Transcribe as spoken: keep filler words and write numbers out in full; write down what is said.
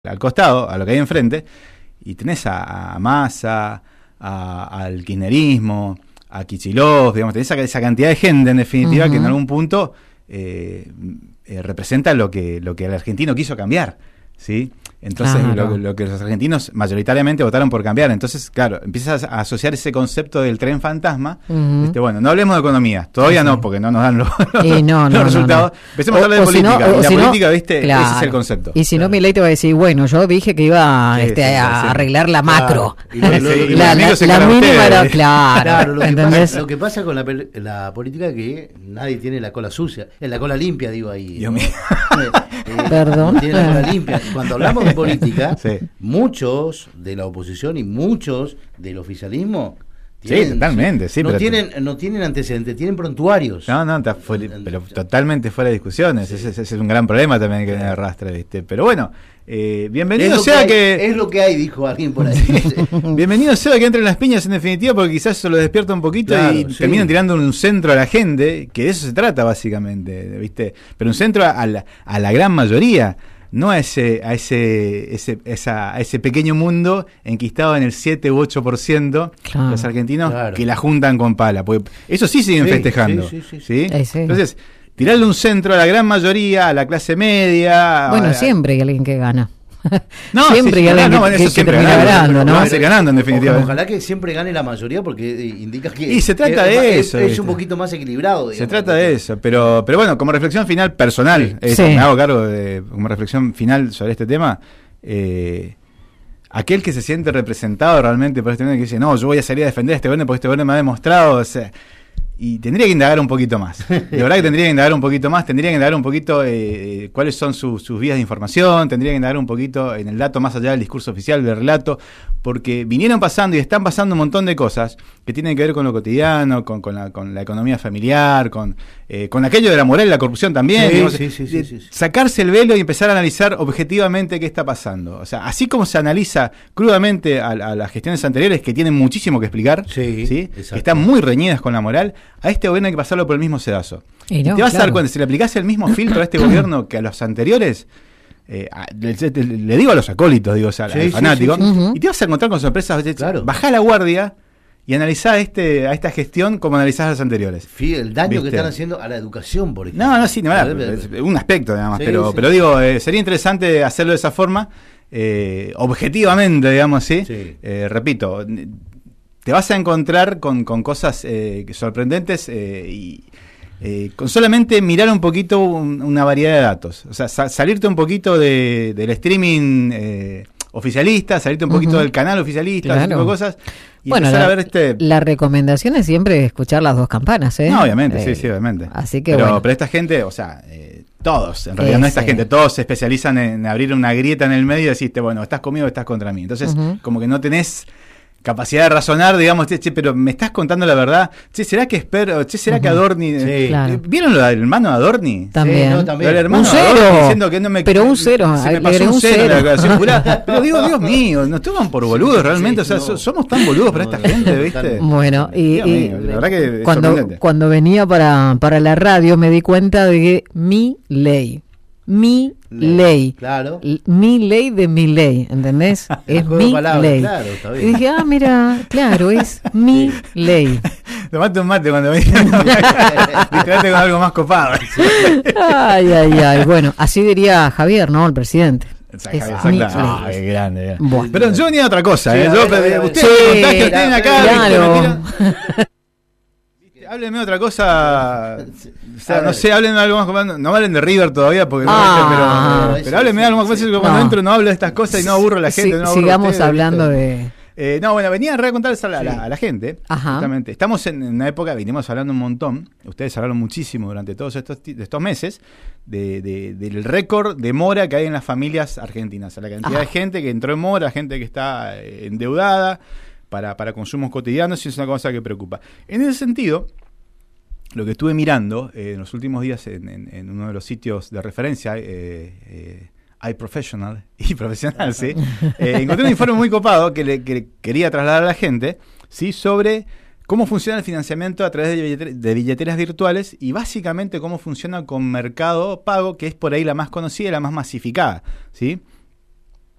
al costado, a lo que hay enfrente, y tenés a, a Massa, a, al kirchnerismo, a Kicillof, digamos, tenés esa, esa cantidad de gente, en definitiva, uh-huh. que en algún punto eh, eh, representa lo que, lo que el argentino quiso cambiar, ¿sí? Entonces, claro. lo, lo que los argentinos mayoritariamente votaron por cambiar. Entonces, claro, empiezas a asociar ese concepto del tren fantasma. Uh-huh. Este, bueno, no hablemos de economía, todavía sí. no, porque no nos dan los, y no, los no, resultados. No, no. Empecemos o, a hablar de política. Si no, y la si política, no, viste, claro. ese es el concepto. Y si claro. no, Milei te va a decir, bueno, yo dije que iba sí, este, sí, sí, a sí. arreglar la macro. Claro. Y lo, lo, lo, la la, la mínima era, claro. claro lo, que pasa, lo que pasa con la, la política es que nadie tiene la cola sucia, en la cola limpia, digo ahí. Dios mío. Eh, Perdón. No tiene la cola limpia. Cuando hablamos de política, sí. muchos de la oposición y muchos del oficialismo tienen, sí, totalmente, sí, no pero tienen no tienen antecedentes, tienen prontuarios. No, no, está fuera, pero totalmente fuera de discusiones. Sí. Ese, ese es un gran problema también que sí. arrastra, ¿viste? Pero bueno, eh, bienvenido es sea que, que, hay, es lo que hay, dijo alguien por ahí. bienvenido sea que entre en las piñas en definitiva, porque quizás eso lo despierta un poquito claro, y sí. terminan tirando un centro a la gente, que de eso se trata básicamente, ¿viste? Pero un centro a la, a la gran mayoría. No a ese a ese ese esa, a ese pequeño mundo enquistado en el siete u ocho por ciento claro. los argentinos claro. que la juntan con pala, porque eso sí siguen sí, festejando, sí, sí, sí, ¿sí? Sí, sí. Entonces, tirarle un centro a la gran mayoría, a la clase media. Bueno, a, siempre hay alguien que gana. No, siempre sí, hay alguien no, que, no, que, que termina ganando, ganando, ¿no? Va a ser ganando en definitiva. Ojalá, ojalá que siempre gane la mayoría porque indica que y se trata es, de es, eso. Es, es un poquito más equilibrado. Digamos, se trata de eso, pero pero bueno, como reflexión final personal, sí. eso, sí. me hago cargo de como reflexión final sobre este tema. Eh, aquel que se siente representado realmente por este gobierno, que dice, no, yo voy a salir a defender a este gobierno porque este gobierno me ha demostrado, o sea, y tendría que indagar un poquito más. De verdad que tendría que indagar un poquito más, tendría que indagar un poquito eh, cuáles son su, sus vías de información, tendría que indagar un poquito en el dato más allá del discurso oficial, del relato, porque vinieron pasando y están pasando un montón de cosas que tienen que ver con lo cotidiano, con, con, la, con la economía familiar, con, eh, con aquello de la moral y la corrupción también. Sí, digamos, sí, sí, sí, sí, sí. Sacarse el velo y empezar a analizar objetivamente qué está pasando. O sea, así como se analiza crudamente a, a las gestiones anteriores que tienen muchísimo que explicar, sí, ¿sí? que están muy reñidas con la moral, a este gobierno hay que pasarlo por el mismo sedazo. Y, y no, te vas claro. a dar cuenta, si le aplicás el mismo filtro a este gobierno que a los anteriores, eh, le, le, le digo a los acólitos, digo, o sea, sí, al fanático, sí, sí, sí. Uh-huh. y te vas a encontrar con sorpresas. Claro. Bajá la guardia y analizá este, a esta gestión como analizás a las anteriores. Sí, el daño ¿viste? Que están haciendo a la educación, por ejemplo. No, no, sí, no, no, es un aspecto nada más, sí, pero, sí. pero digo, eh, sería interesante hacerlo de esa forma, eh, objetivamente, digamos así. Sí. Eh, repito, te vas a encontrar con, con cosas eh, sorprendentes eh, y eh, con solamente mirar un poquito un, una variedad de datos. O sea, sa- salirte un poquito de, del streaming eh, oficialista, salirte un poquito uh-huh. del canal oficialista, claro. ese tipo de cosas. Y bueno, empezar la, a ver este... la recomendación es siempre escuchar las dos campanas, ¿eh? No, obviamente, eh, sí, sí, obviamente. Así que pero, bueno. pero esta gente, o sea... Eh, todos, en realidad, Ese. no esta gente, todos se especializan en abrir una grieta en el medio y decirte, bueno, estás conmigo o estás contra mí. Entonces, uh-huh. como que no tenés capacidad de razonar, digamos, che, che, pero me estás contando la verdad. Che, ¿será que espero? Che, ¿será uh-huh. que Adorni? Sí, eh, claro. ¿Vieron lo del hermano de Adorni? También. Sí, no, también. El hermano un cero. Adorni diciendo que no me, pero un cero. Se me pasó un cero, cero en la declaración jurada. Pero digo, Dios mío, nos toman por boludos sí, realmente. Sí, o sea, no. somos tan boludos para no, esta no, gente, ¿viste? Bueno, y, y mío, la verdad que cuando, cuando venía para, para la radio me di cuenta de que mi ley. Mi ley, ley. Claro. Mi ley de mi ley, ¿entendés? Es mi palabras, ley. Claro, está bien. Y dije, ah, mira, claro, es mi ley. Tomate un mate cuando venís. Distraete con algo más copado. Ay, ay, ay. Bueno, así diría Javier, ¿no? El presidente. Exacto, exacto. Ah, qué grande. Bueno. Pero yo venía a otra cosa. Sí, ¿eh? Yo, ver, ver, ustedes sí, me que tienen acá. Claro. Háblenme de otra cosa. O sea, no sé, háblenme de algo más copado. No hablen de River todavía, porque ah, no, pero, pero háblenme de algo más copado. Cuando no. entro no hablo de estas cosas y no aburro a la gente. Sí, no aburro sigamos a ustedes, hablando ¿viste? de. Eh, no, bueno, venía a recontarles a la, sí. a, la, a la gente. Ajá. Justamente. Estamos en, en una época, venimos hablando un montón. Ustedes hablaron muchísimo durante todos estos, estos meses de, de, del récord de mora que hay en las familias argentinas. A la cantidad Ajá. de gente que entró en mora, gente que está eh, endeudada para, para consumos cotidianos, y es una cosa que preocupa. En ese sentido, lo que estuve mirando eh, en los últimos días en, en, en uno de los sitios de referencia, eh, eh, iProfessional, y profesional, sí, eh, encontré un informe muy copado que le que quería trasladar a la gente, sí, sobre cómo funciona el financiamiento a través de, billeter- de billeteras virtuales y básicamente cómo funciona con Mercado Pago, que es por ahí la más conocida y la más masificada, ¿sí?